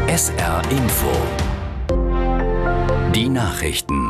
SR Info. Die Nachrichten.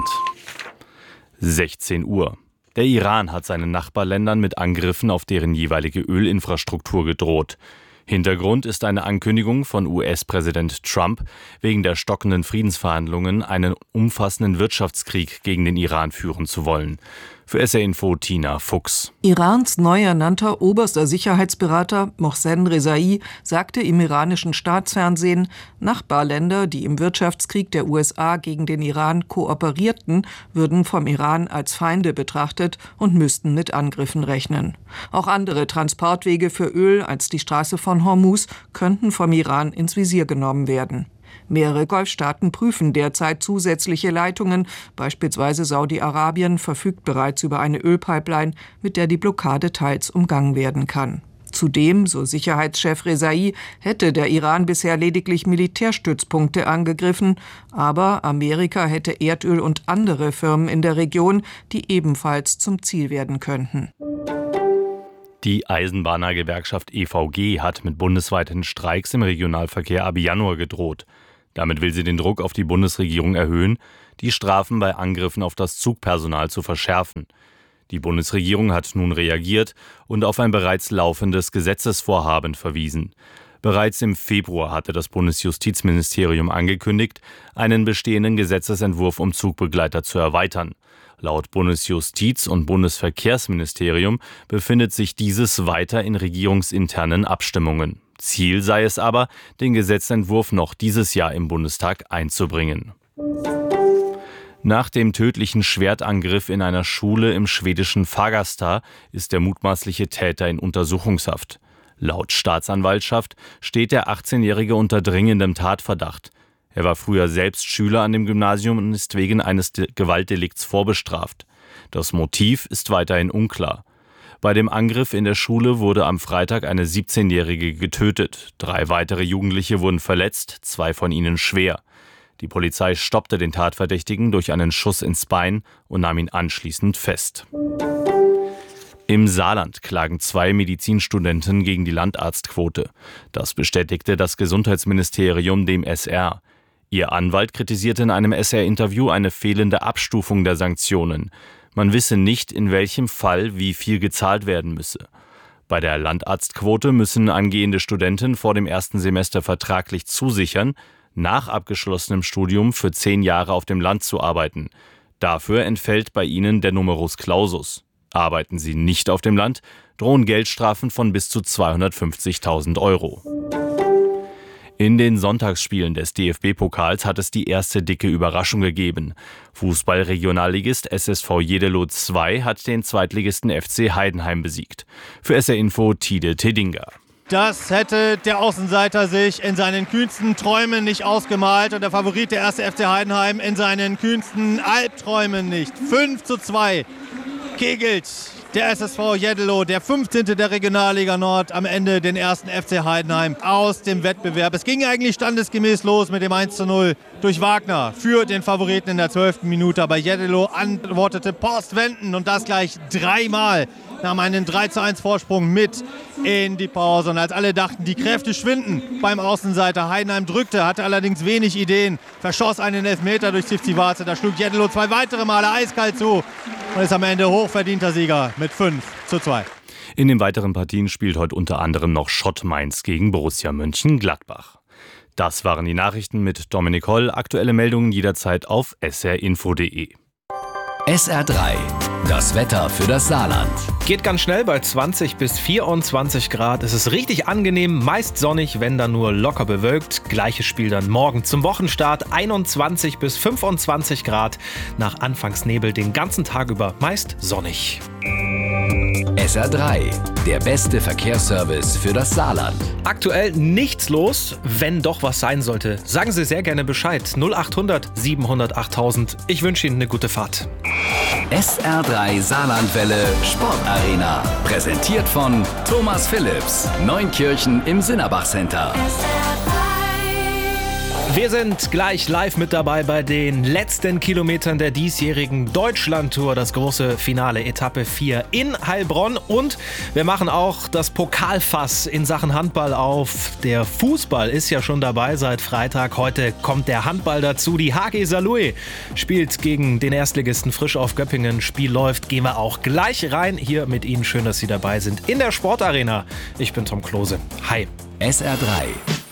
16 Uhr. Der Iran hat seinen Nachbarländern mit Angriffen auf deren jeweilige Ölinfrastruktur gedroht. Hintergrund ist eine Ankündigung von US-Präsident Trump, wegen der stockenden Friedensverhandlungen einen umfassenden Wirtschaftskrieg gegen den Iran führen zu wollen. Für SR Info Tina Fuchs. Irans neu ernannter oberster Sicherheitsberater Mohsen Rezaei sagte im iranischen Staatsfernsehen, Nachbarländer, die im Wirtschaftskrieg der USA gegen den Iran kooperierten, würden vom Iran als Feinde betrachtet und müssten mit Angriffen rechnen. Auch andere Transportwege für Öl als die Straße von Hormuz könnten vom Iran ins Visier genommen werden. Mehrere Golfstaaten prüfen derzeit zusätzliche Leitungen. Beispielsweise Saudi-Arabien verfügt bereits über eine Ölpipeline, mit der die Blockade teils umgangen werden kann. Zudem, so Sicherheitschef Rezaei, hätte der Iran bisher lediglich Militärstützpunkte angegriffen, aber Amerika hätte Erdöl und andere Firmen in der Region, die ebenfalls zum Ziel werden könnten. Die Eisenbahnergewerkschaft EVG hat mit bundesweiten Streiks im Regionalverkehr ab Januar gedroht. Damit will sie den Druck auf die Bundesregierung erhöhen, die Strafen bei Angriffen auf das Zugpersonal zu verschärfen. Die Bundesregierung hat nun reagiert und auf ein bereits laufendes Gesetzesvorhaben verwiesen. Bereits im Februar hatte das Bundesjustizministerium angekündigt, einen bestehenden Gesetzesentwurf um Zugbegleiter zu erweitern. Laut Bundesjustiz- und Bundesverkehrsministerium befindet sich dieses weiter in regierungsinternen Abstimmungen. Ziel sei es aber, den Gesetzentwurf noch dieses Jahr im Bundestag einzubringen. Nach dem tödlichen Schwertangriff in einer Schule im schwedischen Fagersta ist der mutmaßliche Täter in Untersuchungshaft. Laut Staatsanwaltschaft steht der 18-Jährige unter dringendem Tatverdacht. Er war früher selbst Schüler an dem Gymnasium und ist wegen eines Gewaltdelikts vorbestraft. Das Motiv ist weiterhin unklar. Bei dem Angriff in der Schule wurde am Freitag eine 17-Jährige getötet. 3 weitere Jugendliche wurden verletzt, 2 von ihnen schwer. Die Polizei stoppte den Tatverdächtigen durch einen Schuss ins Bein und nahm ihn anschließend fest. Im Saarland klagen 2 Medizinstudenten gegen die Landarztquote. Das bestätigte das Gesundheitsministerium dem SR. Ihr Anwalt kritisierte in einem SR-Interview eine fehlende Abstufung der Sanktionen. Man wisse nicht, in welchem Fall wie viel gezahlt werden müsse. Bei der Landarztquote müssen angehende Studenten vor dem ersten Semester vertraglich zusichern, nach abgeschlossenem Studium für 10 Jahre auf dem Land zu arbeiten. Dafür entfällt bei ihnen der Numerus Clausus. Arbeiten sie nicht auf dem Land, drohen Geldstrafen von bis zu 250.000 Euro. In den Sonntagsspielen des DFB-Pokals hat es die erste dicke Überraschung gegeben. Fußball-Regionalligist SSV Jeddelo 2 hat den Zweitligisten FC Heidenheim besiegt. Für SR Info Tide Tedinga. Das hätte der Außenseiter sich in seinen kühnsten Träumen nicht ausgemalt und der Favorit der erste FC Heidenheim in seinen kühnsten Albträumen nicht. 5:2 kegelt der SSV Jeddelo, der 15. der Regionalliga Nord, am Ende den ersten FC Heidenheim aus dem Wettbewerb. Es ging eigentlich standesgemäß los mit dem 1:0 durch Wagner für den Favoriten in der 12. Minute. Aber Jeddelo antwortete postwendend und das gleich 3-mal. Nahm einen 3:1 Vorsprung mit in die Pause. Und als alle dachten, die Kräfte schwinden beim Außenseiter, Heidenheim drückte, hatte allerdings wenig Ideen, verschoss einen Elfmeter durch Sivcivace. Da schlug Jeddelo 2 weitere Male eiskalt zu und ist am Ende hochverdienter Sieger mit 5:2. In den weiteren Partien spielt heute unter anderem noch Schott Mainz gegen Borussia Mönchengladbach. Das waren die Nachrichten mit Dominik Holl. Aktuelle Meldungen jederzeit auf srinfo.de. SR3, das Wetter für das Saarland. Geht ganz schnell bei 20 bis 24 Grad. Es ist richtig angenehm, meist sonnig, wenn dann nur locker bewölkt. Gleiches Spiel dann morgen zum Wochenstart. 21 bis 25 Grad. Nach Anfangsnebel den ganzen Tag über meist sonnig. SR3, der beste Verkehrsservice für das Saarland. Aktuell nichts los. Wenn doch was sein sollte, sagen Sie sehr gerne Bescheid. 0800 700 8000. Ich wünsche Ihnen eine gute Fahrt. SR3 Saarlandwelle Sportarena. Präsentiert von Thomas Philips. Neunkirchen im Sinnerbach Center. Wir sind gleich live mit dabei bei den letzten Kilometern der diesjährigen Deutschlandtour, das große Finale, Etappe 4 in Heilbronn. Und wir machen auch das Pokalfass in Sachen Handball auf. Der Fußball ist ja schon dabei seit Freitag. Heute kommt der Handball dazu. Die HG Saarlouis spielt gegen den Erstligisten Frisch auf Göppingen. Spiel läuft, gehen wir auch gleich rein. Hier mit Ihnen, schön, dass Sie dabei sind in der Sportarena. Ich bin Tom Klose. Hi. SR3,